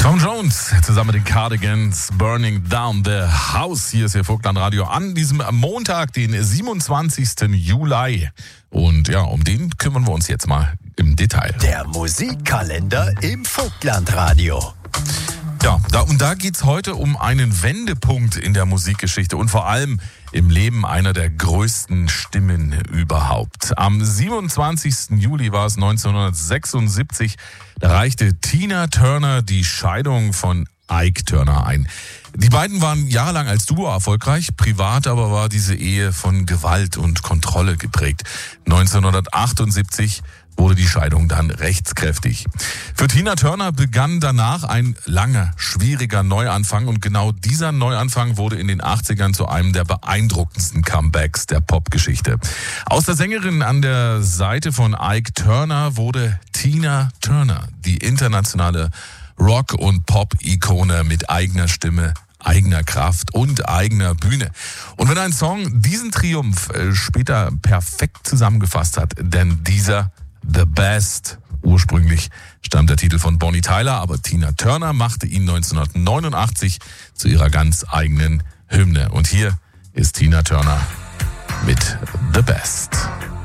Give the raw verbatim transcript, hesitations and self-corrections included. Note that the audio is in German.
Tom Jones zusammen mit den Cardigans, Burning Down the House. Hier ist Ihr Vogtland-Radio an diesem Montag, den siebenundzwanzigsten Juli. Und ja, um den kümmern wir uns jetzt mal im Detail. Der Musikkalender im Vogtland-Radio. Ja, da, und da geht's heute um einen Wendepunkt in der Musikgeschichte und vor allem im Leben einer der größten Stimmen überhaupt. Am siebenundzwanzigsten Juli war es neunzehnhundertsechsundsiebzig, da reichte Tina Turner die Scheidung von Ike Turner ein. Die beiden waren jahrelang als Duo erfolgreich, privat aber war diese Ehe von Gewalt und Kontrolle geprägt. neunzehnhundertachtundsiebzig wurde die Scheidung dann rechtskräftig. Für Tina Turner begann danach ein langer, schwieriger Neuanfang und genau dieser Neuanfang wurde in den achtzigern zu einem der beeindruckendsten Comebacks der Popgeschichte. Aus der Sängerin an der Seite von Ike Turner wurde Tina Turner, die internationale Rock- und Pop-Ikone mit eigener Stimme, eigener Kraft und eigener Bühne. Und wenn ein Song diesen Triumph später perfekt zusammengefasst hat, denn dieser The Best. Ursprünglich stammt der Titel von Bonnie Tyler, aber Tina Turner machte ihn neunzehnhundertneunundachtzig zu ihrer ganz eigenen Hymne. Und hier ist Tina Turner mit The Best.